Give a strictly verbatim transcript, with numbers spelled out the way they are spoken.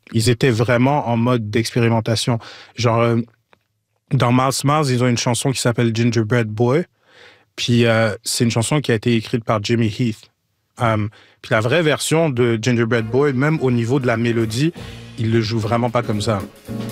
Ils étaient vraiment en mode d'expérimentation. Genre, euh, dans Mouse Mouse, ils ont une chanson qui s'appelle Gingerbread Boy. Puis euh, c'est une chanson qui a été écrite par Jimmy Heath. Um, puis la vraie version de Gingerbread Boy, même au niveau de la mélodie, il le joue vraiment pas comme ça.